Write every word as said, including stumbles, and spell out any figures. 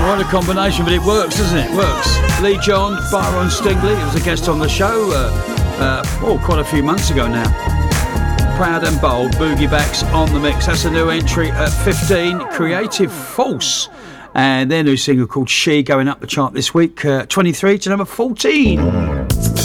What a combination, but it works, doesn't it? It works. Lee John, Byron Stingley, he was a guest on the show, uh, uh, oh, quite a few months ago now. Proud and Bold, Boogie Backs on the mix. That's a new entry at fifteen, Creative Force. And their new single called She, going up the chart this week, uh, twenty-three to number fourteen.